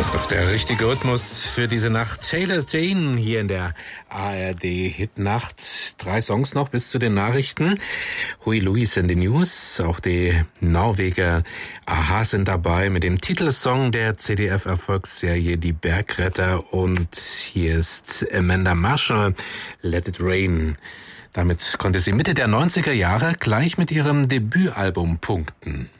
ist doch der richtige Rhythmus für diese Nacht. Taylor Dane hier in der ARD-Hitnacht. 3 Songs noch bis zu den Nachrichten. Huey Lewis in den News. Auch die Norweger a-ha sind dabei mit dem Titelsong der ZDF-Erfolgsserie Die Bergretter. Und hier ist Amanda Marshall, Let It Rain. Damit konnte sie Mitte der 90er Jahre gleich mit ihrem Debütalbum punkten.